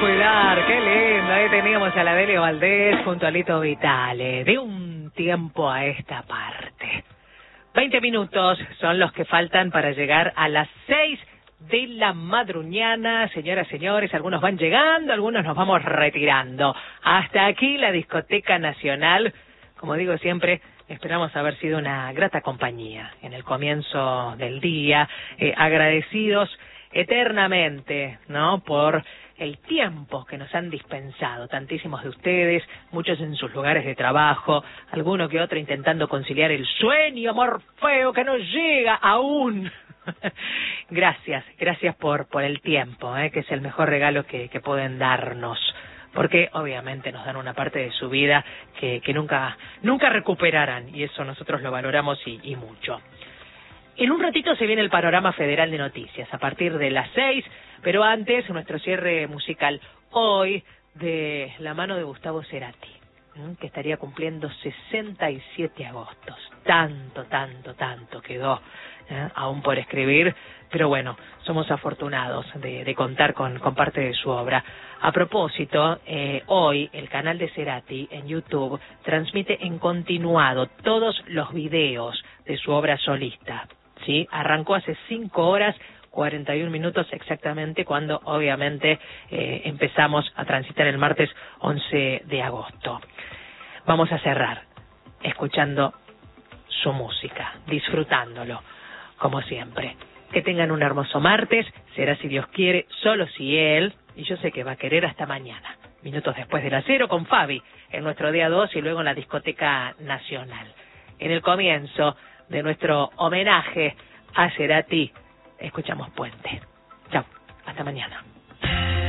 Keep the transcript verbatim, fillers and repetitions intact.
cuidar, qué lindo. Ahí teníamos a la Delio Valdés junto a Lito Vitale. De un tiempo a esta parte. Veinte minutos son los que faltan para llegar a las seis de la madruñana. Señoras, señores, algunos van llegando, algunos nos vamos retirando. Hasta aquí la Discoteca Nacional. Como digo siempre, esperamos haber sido una grata compañía en el comienzo del día. Eh, agradecidos eternamente, ¿no?, por el tiempo que nos han dispensado tantísimos de ustedes, muchos en sus lugares de trabajo, alguno que otro intentando conciliar el sueño morfeo que no llega aún. Gracias, gracias por por el tiempo, ¿eh?, que es el mejor regalo que, que pueden darnos, porque obviamente nos dan una parte de su vida que, que nunca nunca recuperarán, y eso nosotros lo valoramos y, y mucho. En un ratito se viene el panorama federal de noticias, a partir de las seis, pero antes nuestro cierre musical, hoy de la mano de Gustavo Cerati, ¿eh?, que estaría cumpliendo sesenta y siete agostos. Tanto, tanto, tanto quedó ¿eh? aún por escribir, pero bueno, somos afortunados de, de contar con, con parte de su obra. A propósito, eh, hoy el canal de Cerati en YouTube transmite en continuado todos los videos de su obra solista. ¿Sí? Arrancó hace cinco horas, cuarenta y un minutos exactamente, cuando obviamente eh, empezamos a transitar el martes once de agosto. Vamos a cerrar escuchando su música, disfrutándolo, como siempre. Que tengan un hermoso martes, será si Dios quiere, solo si Él, y yo sé que va a querer, hasta mañana. Minutos después de las cero con Fabi, en nuestro día dos y luego en la Discoteca Nacional. En el comienzo de nuestro homenaje a Cerati, escuchamos Puente. Chao, hasta mañana.